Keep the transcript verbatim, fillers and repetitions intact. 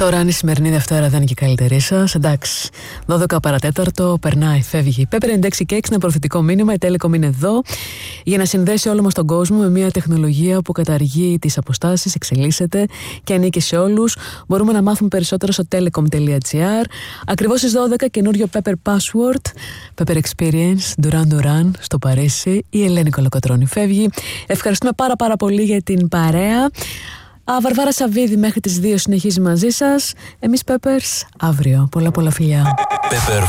Τώρα, αν η σημερινή Δευτέρα δεν είναι και η καλύτερη σας, εντάξει. δώδεκα παρατέταρτο, περνάει, φεύγει. Πέπερ ενενήντα έξι και έξι, ένα προθετικό μήνυμα. Η Telecom είναι εδώ για να συνδέσει όλο μας τον κόσμο με μια τεχνολογία που καταργεί τις αποστάσεις, εξελίσσεται και ανήκει σε όλους. Μπορούμε να μάθουμε περισσότερο στο telecom τελεία gr. Ακριβώς στις δώδεκα, καινούριο Pepper Password, Pepper Experience, Duran Duran στο Παρίσι. Η Ελένη Κολοκοτρώνη φεύγει. Ευχαριστούμε πάρα πάρα πολύ για την παρέα. Α, Βαρβάρα Σαββίδη μέχρι τις δύο συνεχίζει μαζί σας. Εμείς Peppers αύριο. Πολλά πολλά φιλιά. Pepper